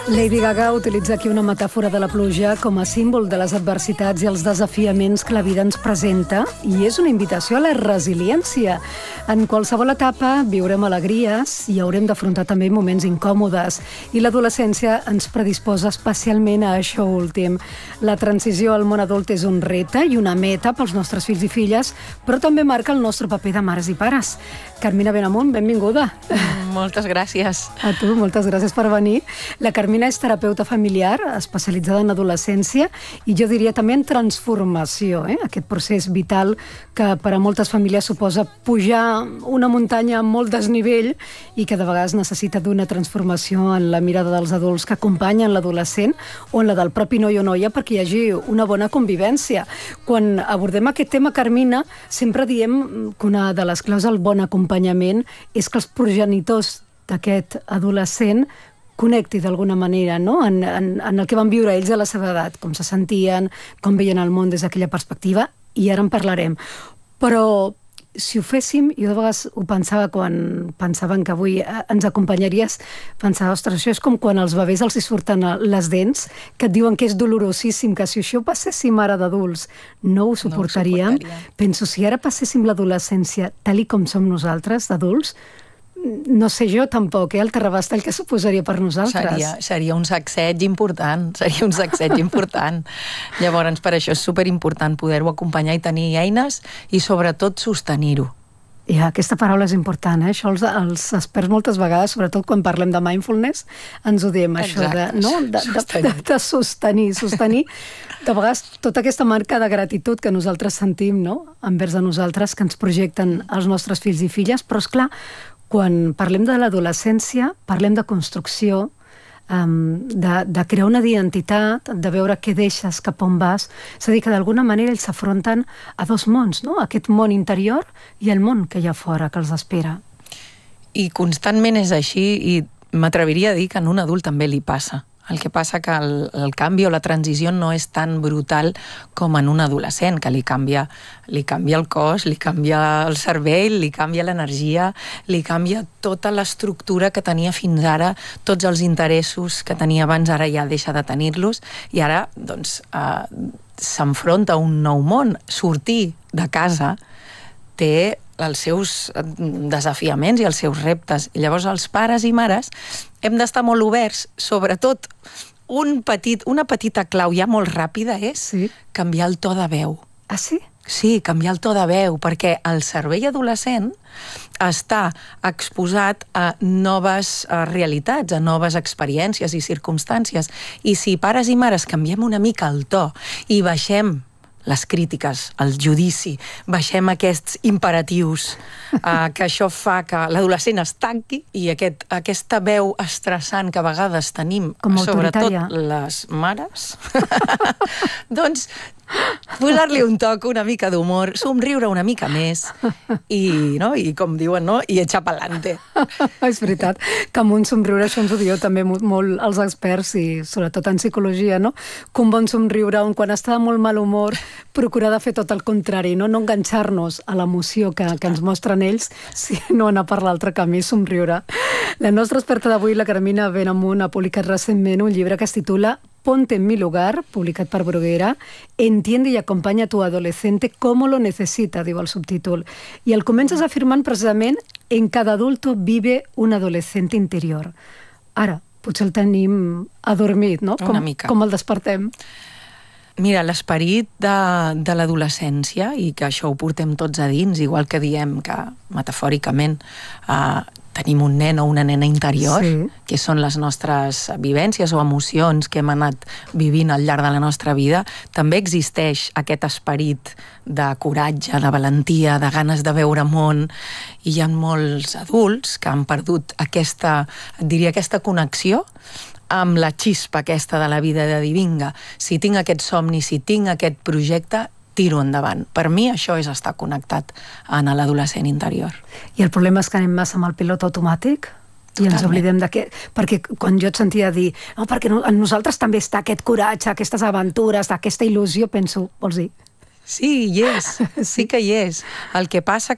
Lady Gaga utilitza aquí una metàfora de la pluja com a símbol de les adversitats i els desafiaments que la vida ens presenta, i és una invitació a la resiliència. En qualsevol etapa viurem alegries i haurem d'afrontar també moments incòmodes, i l'adolescència ens predisposa especialment a això últim. La transició al món adult és un repte i una meta pels nostres fills i filles, però també marca el nostre paper de mares i pares. Carmina Benamunt, benvinguda. Moltes gràcies. A tu, moltes gràcies per venir. La Carmina és terapeuta familiar, especialitzada en adolescència, i jo diria també en transformació, aquest procés vital que per a moltes famílies suposa pujar una muntanya amb molt desnivell i que de vegades necessita d'una transformació en la mirada dels adults que acompanyen l'adolescent o en la del propi noi o noia perquè hi hagi una bona convivència. Quan abordem aquest tema, Carmina, sempre diem que una de les claus del bon acompanyament és que els progenitors d'aquest adolescent connecti d'alguna manera, no? en el que van viure ells a la seva edat, com se sentien, com veien el món des d'aquella perspectiva, i ara en parlarem. Però si ho féssim, jo de vegades ho pensava quan pensaven que avui ens acompanyaries, pensava, ostres, això és com quan als bebès els hi surten les dents, que et diuen que és dolorosíssim, que si això passéssim ara d'adults no ho suportaríem. Penso, si ara passéssim l'adolescència tal i com som nosaltres, d'adults, no sé jo tampoc, el terrabastall que suposaria per nosaltres. Seria un sacseig important, Llavors, per això és superimportant poder-ho acompanyar i tenir eines i, sobretot, sostenir-ho. Aquesta paraula és important, Això els experts moltes vegades, sobretot quan parlem de mindfulness, ens ho diem, això de sostenir. De vegades, tota aquesta marca de gratitud que nosaltres sentim, envers de nosaltres, que ens projecten els nostres fills i filles, però, esclar, quan parlem de l'adolescència, parlem de construcció, de crear una identitat, de veure què deixes, cap on vas. És a dir, que d'alguna manera ells s'afronten a dos mons, aquest món interior i el món que hi ha fora, que els espera. I constantment és així, i m'atreviria a dir que a un adult també li passa. El que passa que el canvi o la transició no és tan brutal com en un adolescent, que li canvia el cos, li canvia el cervell, li canvia l'energia, li canvia tota l'estructura que tenia fins ara, tots els interessos que tenia abans, ara ja deixa de tenir-los, i ara doncs, s'enfronta a un nou món. Sortir de casa té els seus desafiaments i els seus reptes. I llavors els pares i mares hem d'estar molt oberts, sobretot una petita clau ja molt ràpida és canviar el to de veu. Ah, sí? Sí, canviar el to de veu, perquè el cervell adolescent està exposat a noves realitats, a noves experiències i circumstàncies. I si pares i mares canviem una mica el to i baixem les crítiques, el judici, baixem aquests imperatius, que això fa que l'adolescent es tanqui, i aquesta veu estressant que a vegades tenim, sobretot les mares, doncs posar-li un toc, una mica d'humor, somriure una mica més i com diuen, i echar pa'lante. És veritat, que amb un somriure, això ens ho diu també molt els experts, i sobretot en psicologia, que un bon somriure, quan està de molt mal humor, procurar de fer tot el contrari, no enganxar-nos a l'emoció que ens mostren ells, sinó anar per l'altre camí, somriure. La nostra experta d'avui, la Carmina Benamunt, ha publicat recentment un llibre que es titula Ponte en mi lugar, publicat per Bruguera, entiende y acompaña a tu adolescente como lo necesita, diu el subtítol. I el comences afirmant precisament en cada adulto vive un adolescente interior. Ara, potser el tenim adormit, no? Una mica. Com el despertem? Mira, l'esperit de l'adolescència, i que això ho portem tots a dins, igual que diem que, metafòricament, tenim un nen o una nena interior, que són les nostres vivències o emocions que hem anat vivint al llarg de la nostra vida, també existeix aquest esperit de coratge, de valentia, de ganes de veure món, i hi ha molts adults que han perdut aquesta connexió amb la xispa aquesta de la vida, de dir, vinga, si tinc aquest somni, si tinc aquest projecte, tiro endavant. Per mi això és estar connectat en l'adolescent interior. I el problema és que anem massa amb el pilot automàtic i ens oblidem perquè quan jo et sentia dir perquè en nosaltres també està aquest coratge, aquestes aventures, aquesta il·lusió, penso, vols dir? Sí, hi és, sí que hi és. El que passa que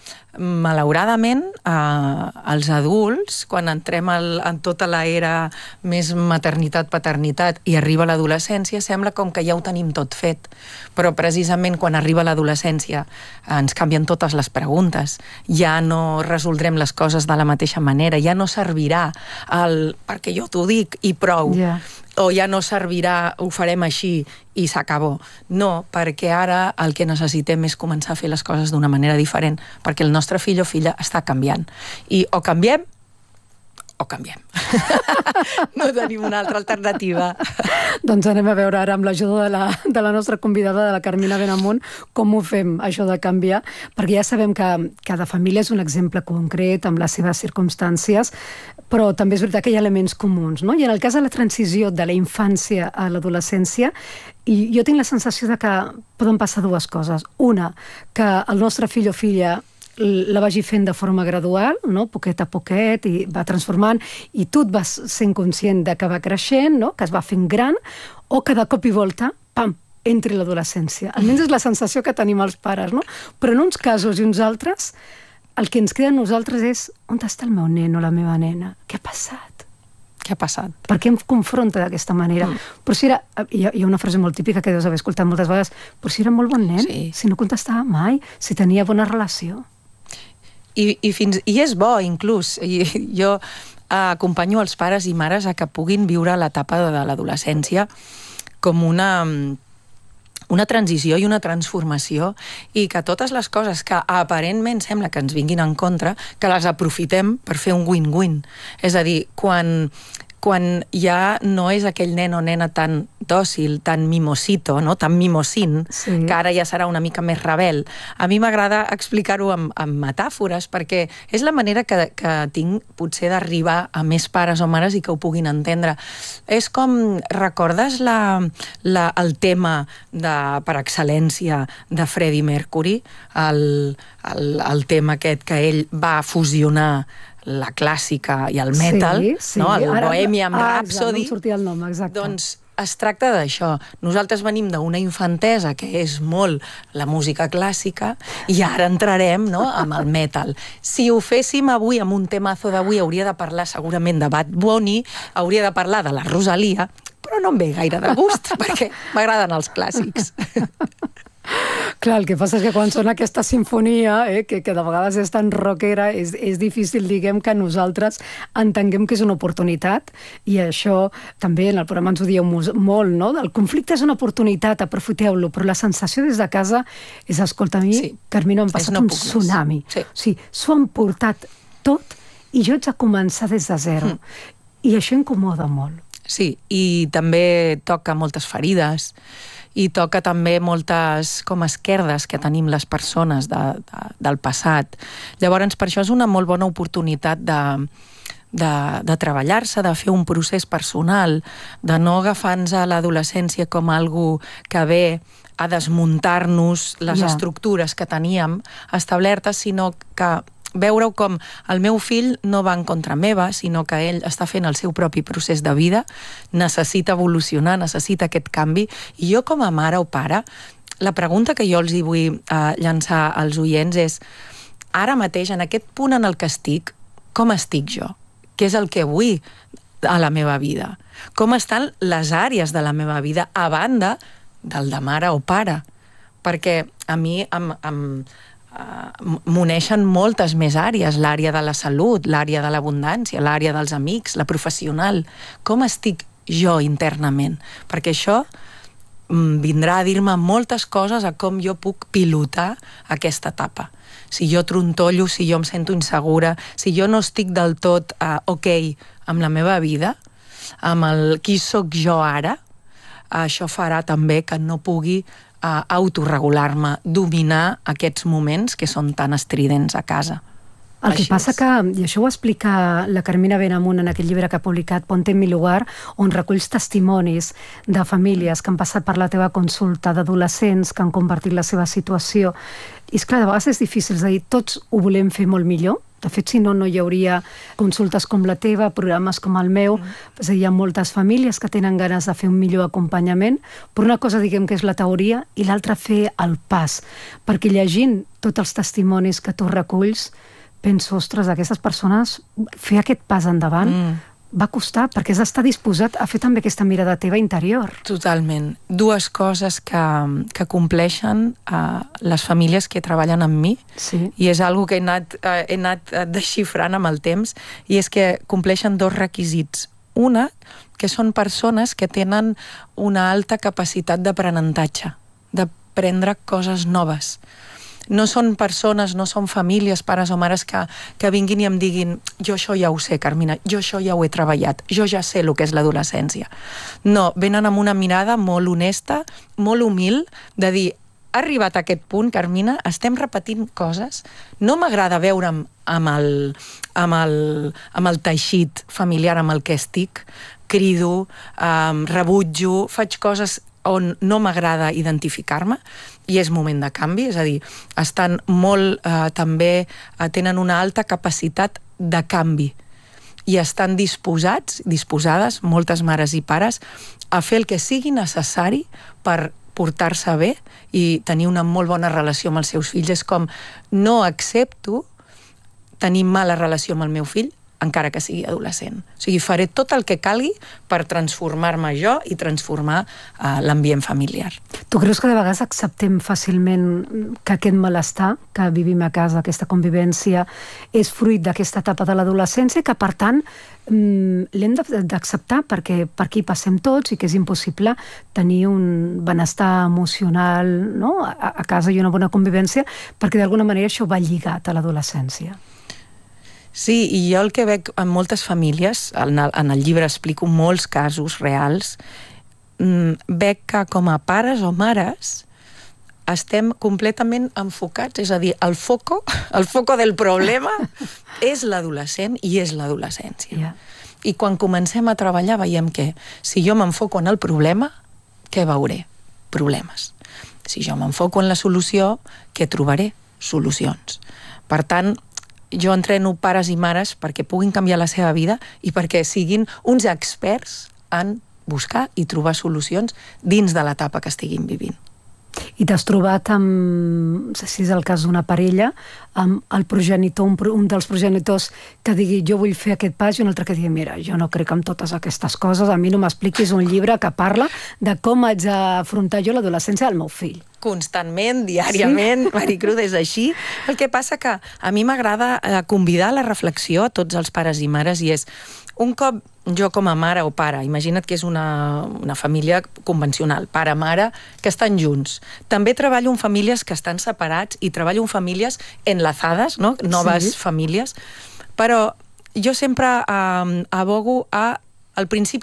malauradament, els adults, quan entrem en tota l'era més maternitat-paternitat i arriba l'adolescència, sembla com que ja ho tenim tot fet. Però precisament quan arriba l'adolescència ens canvien totes les preguntes, ja no resoldrem les coses de la mateixa manera, ja no servirà perquè jo t'ho dic i prou. O ja no servirà, ho farem així i s'acabó. No, perquè ara el que necessitem és començar a fer les coses d'una manera diferent, perquè el nostre fill o filla està canviant. I o canviem o canviem. No tenim una altra alternativa. Doncs anem a veure ara, amb l'ajuda de la nostra convidada, de la Carmina Benamunt, com ho fem, això de canviar, perquè ja sabem que cada família és un exemple concret, amb les seves circumstàncies, però també és veritat que hi ha elements comuns, no? I en el cas de la transició de la infància a l'adolescència, jo tinc la sensació de que poden passar dues coses. Una, que el nostre fill o filla la vagi fent de forma gradual, no? Poquet a poquet, i va transformant, i tu et vas sent conscient de que va creixent, no? Que es va fent gran, o que de cop i volta, pam, entri l'adolescència. Almenys és la sensació que tenim els pares, no? Però en uns casos i uns altres, el que ens queda a nosaltres és on està el meu nen o la meva nena? Què ha passat? Què ha passat? Per què em confronta d'aquesta manera? Però si era... Hi ha una frase molt típica que deus haver escoltat moltes vegades, però si era molt bon nen, si no contestava mai, si tenia bona relació. I és bo, inclús. Jo acompanyo els pares i mares a que puguin viure l'etapa de l'adolescència com una transició i una transformació, i que totes les coses que aparentment sembla que ens vinguin en contra, que les aprofitem per fer un win-win. És a dir, quan ja no és aquell nen o nena tan dòcil, tan mimosito, no? Tan mimosín, que ara ja serà una mica més rebel. A mi m'agrada explicar-ho amb metàfores, perquè és la manera que tinc potser d'arribar a més pares o mares i que ho puguin entendre. És com, recordes el tema per excel·lència de Freddie Mercury? El tema aquest que ell va fusionar la clàssica i el metal, no? El Bohemian Rhapsody. No sortia el nom, exacte. Doncs es tracta d'això. Nosaltres venim d'una infantesa que és molt la música clàssica i ara entrarem, no?, amb el metal. Si ho féssim avui amb un temazo d'avui, hauria de parlar segurament de Bad Bunny, hauria de parlar de la Rosalia, però no em ve gaire de gust perquè m'agraden els clàssics. Clar, el que passa és que quan sona aquesta sinfonia, que de vegades és tan rockera, és difícil, diguem, que nosaltres entenguem que és una oportunitat, i això també en el programa ens ho dieu molt, no? El conflicte és una oportunitat, aprofiteu-lo, però la sensació des de casa és, escolta, a mi, Carmina, m'ha passat un tsunami. O sigui, s'ho han portat tot i jo haig de començar des de zero. I això incomoda molt. Sí, i també toca moltes ferides, i toca també moltes com esquerdes que tenim les persones del passat. Llavors, per això és una molt bona oportunitat de treballar-se, de fer un procés personal, de no agafar-nos a l'adolescència com algo que ve a desmuntar-nos les estructures que teníem establertes, sinó que veure-ho com el meu fill no va en contra meva, sinó que ell està fent el seu propi procés de vida, necessita evolucionar, necessita aquest canvi, i jo com a mare o pare, la pregunta que jo els hi vull llançar als oients és, ara mateix, en aquest punt en el que estic, com estic jo? Què és el que vull a la meva vida? Com estan les àrees de la meva vida a banda del de mare o pare? Perquè a mi m'uneixen moltes més àrees, l'àrea de la salut, l'àrea de l'abundància, l'àrea dels amics, la professional. Com estic jo internament? Perquè això vindrà a dir-me moltes coses a com jo puc pilotar aquesta etapa. Si jo trontollo, si jo em sento insegura, si jo no estic del tot ok amb la meva vida, amb el qui sóc jo ara, això farà també que no pugui autorregular-me, dominar aquests moments que són tan estridents a casa. El que passa que, i això ho explica la Carmina Benamunt en aquell llibre que ha publicat, Ponte en mi lugar, on reculls testimonis de famílies que han passat per la teva consulta, d'adolescents que han compartit la seva situació. I és clar, de vegades és difícil, és a dir, tots ho volem fer molt millor, De fet, si no, no hi hauria consultes com la teva, programes com el meu. És a dir, hi ha moltes famílies que tenen ganes de fer un millor acompanyament, però una cosa, diguem, que és la teoria, i l'altra fer el pas. Perquè llegint tots els testimonis que tu reculls, penso, ostres, aquestes persones, fer aquest pas endavant va costar, perquè has d'estar disposat a fer també aquesta mirada teva interior. Totalment. Dues coses que compleixen les famílies que treballen amb mi, i és algo que he anat desxifrant amb el temps, i és que compleixen dos requisits. Una, que són persones que tenen una alta capacitat d'aprenentatge, d'aprendre coses noves. No són persones, no són famílies, pares o mares que vinguin i em diguin jo això ja ho sé, Carmina, jo això ja ho he treballat, jo ja sé el que és l'adolescència. No, venen amb una mirada molt honesta, molt humil, de dir, ha arribat a aquest punt, Carmina, estem repetint coses, no m'agrada veure'm amb el teixit familiar amb el que estic, crido, rebutjo, faig coses on no m'agrada identificar-me, i és moment de canvi, és a dir, estan molt, també tenen una alta capacitat de canvi, i estan disposades, moltes mares i pares, a fer el que sigui necessari per portar-se bé i tenir una molt bona relació amb els seus fills. És com, no accepto tenir mala relació amb el meu fill, encara que sigui adolescent. O sigui, faré tot el que calgui per transformar-me jo i transformar l'ambient familiar. Tu creus que de vegades acceptem fàcilment que aquest malestar que vivim a casa, aquesta convivència, és fruit d'aquesta etapa de l'adolescència i que, per tant, l'hem d'acceptar perquè per aquí passem tots i que és impossible tenir un benestar emocional, no?, a casa i una bona convivència, perquè d'alguna manera això va lligat a l'adolescència. Sí, i jo el que veig en moltes famílies, en el llibre explico molts casos reals, veig que com a pares o mares estem completament enfocats, és a dir, el foco del problema és l'adolescent i és l'adolescència. I quan comencem a treballar veiem que si jo m'enfoco en el problema, què veuré? Problemes. Si jo m'enfoco en la solució, què trobaré? Solucions. Per tant, jo entreno pares i mares perquè puguin canviar la seva vida i perquè siguin uns experts en buscar i trobar solucions dins de l'etapa que estiguin vivint. I t'has trobat amb, no sé si és el cas d'una parella, amb el progenitor, un dels progenitors que digui jo vull fer aquest pas, i un altre que digui mira, jo no crec en totes aquestes coses, a mi no m'expliquis un llibre que parla de com haig d'afrontar jo l'adolescència del meu fill. Constantment, diàriament, Maricruz, és així. El que passa que a mi m'agrada convidar a la reflexió a tots els pares i mares, i és, un cop jo com a mare o pare, imagina't que és una família convencional, pare-mare, que estan junts. També treballo en famílies que estan separats i treballo en famílies enlazades, no? Noves famílies, però jo sempre abogo al principi